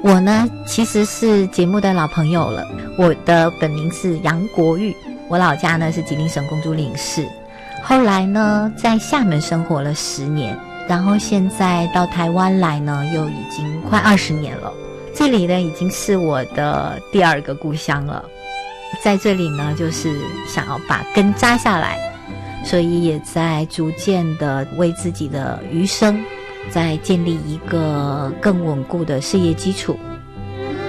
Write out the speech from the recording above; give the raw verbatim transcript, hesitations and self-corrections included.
我呢其实是节目的老朋友了，我的本名是杨国玉，我老家呢是吉林省公主岭市，后来呢在厦门生活了十年，然后现在到台湾来呢又已经快二十年了，这里呢已经是我的第二个故乡了。在这里呢就是想要把根扎下来，所以也在逐渐的为自己的余生再建立一个更稳固的事业基础。